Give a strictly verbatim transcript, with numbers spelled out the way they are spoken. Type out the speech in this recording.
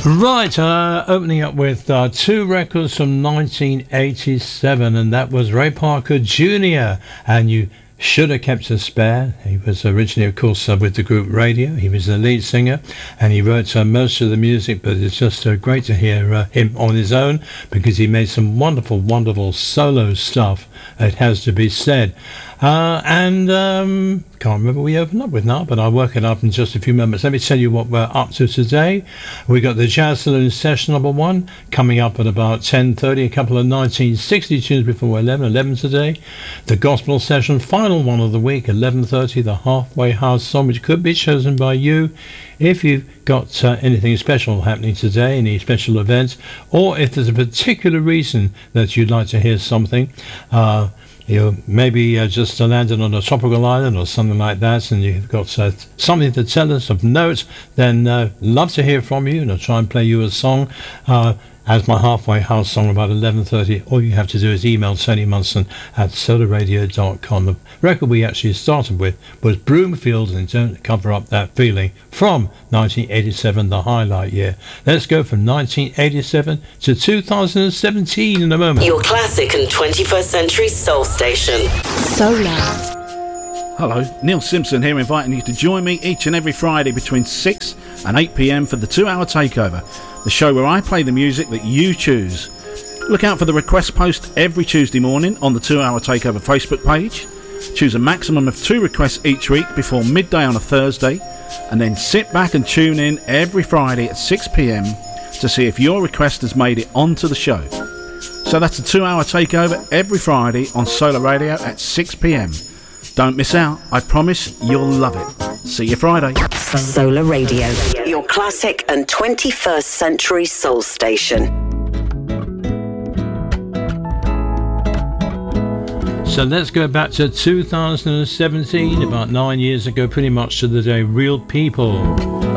Right, uh, opening up with uh, two records from nineteen eighty-seven, and that was Ray Parker Junior and You Should Have Kept a Spare. He was originally, of course, uh, with the group Radio. He was the lead singer, and he wrote uh, most of the music, but it's just uh, great to hear uh, him on his own, because he made some wonderful, wonderful solo stuff, it has to be said. Uh, and um, can't remember what we opened up with now, but I'll work it up in just a few moments. Let me tell you what we're up to today. We got the Jazz Saloon session number one coming up at about ten thirty, a couple of nineteen sixty tunes before eleven, eleven today. The Gospel session, final one of the week, eleven thirty, the Halfway House song, which could be chosen by you if you've got uh, anything special happening today, any special events, or if there's a particular reason that you'd like to hear something. Uh, You maybe uh, just uh, landed on a tropical island or something like that, and you've got uh, something to tell us of note, then uh, love to hear from you, and I'll try and play you a song uh, as my Halfway House song about eleven thirty. All you have to do is email Tony Munson at solar radio dot com. The record we actually started with was Broomfield and Don't Cover Up That Feeling from nineteen eighty-seven, the highlight year. Let's go from nineteen eighty-seven to two thousand seventeen in a moment. Your classic and twenty-first century soul station. Solar. Hello, Neil Simpson here, inviting you to join me each and every Friday between six and eight p.m. for the two-hour takeover, the show where I play the music that you choose. Look out for the request post every Tuesday morning on the two-hour takeover Facebook page. Choose a maximum of two requests each week before midday on a Thursday, and then sit back and tune in every Friday at six p.m. to see if your request has made it onto the show. So that's a two-hour takeover every Friday on Solar Radio at six p.m. Don't miss out. I promise you'll love it. See you Friday. Solar Radio, your classic and twenty-first century soul station. So let's go back to two thousand seventeen, about nine years ago, pretty much to the day. Real People.